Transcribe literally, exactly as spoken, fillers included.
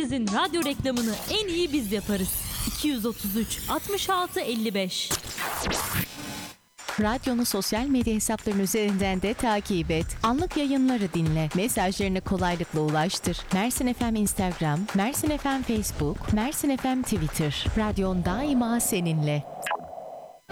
Sizin radyo reklamını en iyi biz yaparız. iki yüz otuz üç altmış altı elli beş. Radyonu sosyal medya hesaplarının üzerinden de takip et. Anlık yayınları dinle. Mesajlarını kolaylıkla ulaştır. Mersin F M Instagram, Mersin F M Facebook, Mersin F M Twitter. Radyon daima seninle.